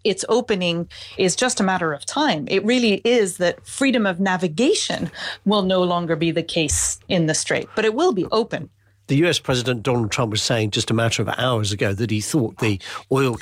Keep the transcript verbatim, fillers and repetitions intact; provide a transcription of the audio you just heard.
its opening is just a matter of time. It really is that freedom of navigation will no longer be the case in the Strait, but it will be open. The U S President Donald Trump was saying just a matter of hours ago that he thought the oil